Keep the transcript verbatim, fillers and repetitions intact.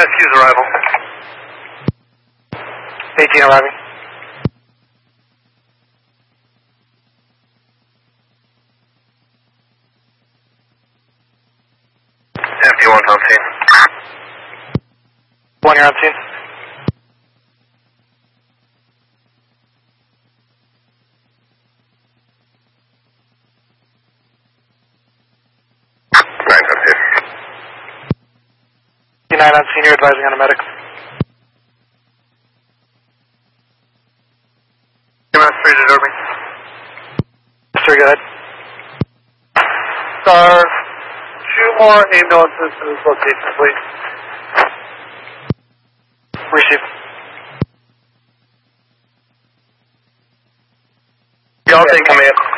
Rescue's arrival. eighteen arriving. F D one's on scene. One, you're on scene. Nine's on scene. nine on scene, you're advising on a medic. M S three to Derby. Sir, go ahead. Stars, two more ambulances to this location, please. Receive. Y'all take command.